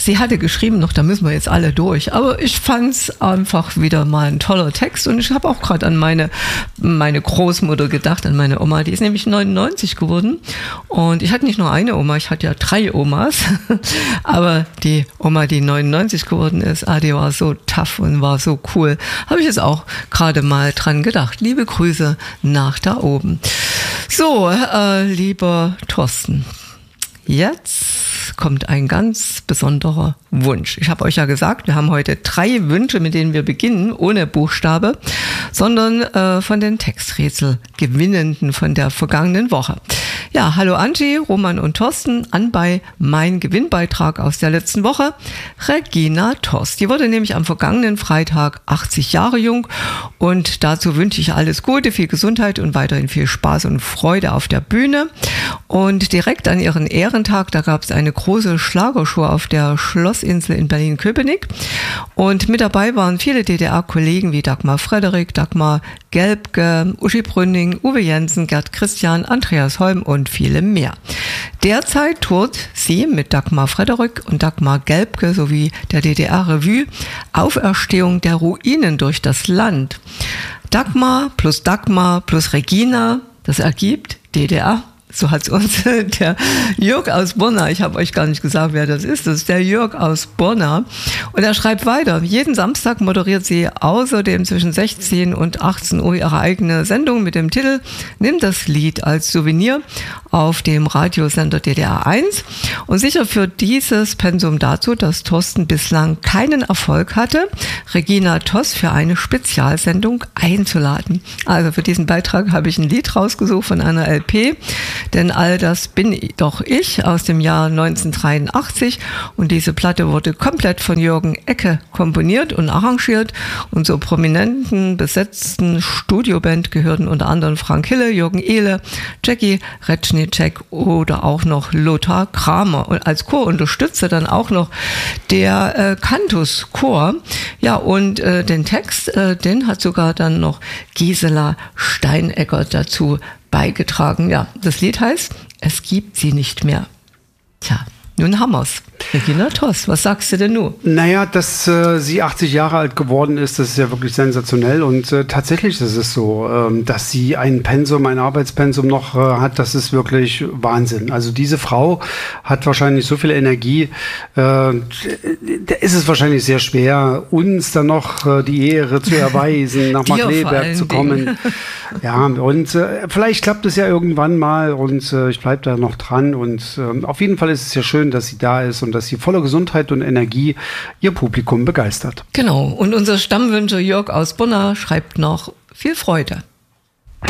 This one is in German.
sie hatte geschrieben noch, da müssen wir jetzt alle durch. Aber ich fand es einfach wieder mal ein toller Text. Und ich habe auch gerade an meine Großmutter gedacht, an meine Oma. Die ist nämlich 99 geworden. Und ich hatte nicht nur eine Oma, ich hatte ja 3 Omas. Aber die Oma, die 99 geworden ist, die war so tough und war so cool. Habe ich jetzt auch gerade mal dran gedacht. Liebe Grüße nach da oben. So, lieber Thorsten, jetzt kommt ein ganz besonderer Wunsch. Ich habe euch ja gesagt, wir haben heute 3 Wünsche, mit denen wir beginnen, ohne Buchstabe, sondern von den Texträtselgewinnenden von der vergangenen Woche. Ja, hallo Angie, Roman und Thorsten, anbei mein Gewinnbeitrag aus der letzten Woche, Regina Toss. Die wurde nämlich am vergangenen Freitag 80 Jahre jung und dazu wünsche ich alles Gute, viel Gesundheit und weiterhin viel Spaß und Freude auf der Bühne. Und direkt an ihren Ehrentag, da gab es eine große Schlagershow auf der Schlossinsel in Berlin-Köpenick und mit dabei waren viele DDR-Kollegen wie Dagmar Frederik, Dagmar Gelbke, Uschi Brünning, Uwe Jensen, Gerd Christian, Andreas Holm und viele mehr. Derzeit tourt sie mit Dagmar Frederik und Dagmar Gelbke sowie der DDR-Revue Auferstehung der Ruinen durch das Land. Dagmar plus Regina, das ergibt DDR. So hat es uns der Jörg aus Borna, ich habe euch gar nicht gesagt, wer das ist der Jörg aus Borna. Und er schreibt weiter, jeden Samstag moderiert sie außerdem zwischen 16 und 18 Uhr ihre eigene Sendung mit dem Titel Nimm das Lied als Souvenir auf dem Radiosender DDR 1. Und sicher führt dieses Pensum dazu, dass Thorsten bislang keinen Erfolg hatte, Regina Toss für eine Spezialsendung einzuladen. Also für diesen Beitrag habe ich ein Lied rausgesucht von einer LP, denn all das bin doch ich aus dem Jahr 1983 und diese Platte wurde komplett von Jürgen Ecke komponiert und arrangiert und zur prominenten besetzten Studioband gehörten unter anderem Frank Hille, Jürgen Ehle, Jackie Retschnicek oder auch noch Lothar Kramer und als Chorunterstützer dann auch noch der Cantus Chor. Ja, und den Text, den hat sogar dann noch Gisela Steinegger dazu beigetragen. Ja, das Lied heißt, es gibt sie nicht mehr. Tja, nun haben wir's. Regina Toss, was sagst du denn nun? Naja, dass sie 80 Jahre alt geworden ist, das ist ja wirklich sensationell und tatsächlich ist es so, dass sie ein Arbeitspensum noch hat, das ist wirklich Wahnsinn. Also diese Frau hat wahrscheinlich so viel Energie, da ist es wahrscheinlich sehr schwer, uns dann noch die Ehre zu erweisen, nach Markkleeberg zu kommen. Ja, und vielleicht klappt es ja irgendwann mal und ich bleibe da noch dran und auf jeden Fall ist es ja schön, dass sie da ist und dass sie voller Gesundheit und Energie ihr Publikum begeistert. Genau, und unser Stammwünscher Jörg aus Bonn schreibt noch viel Freude.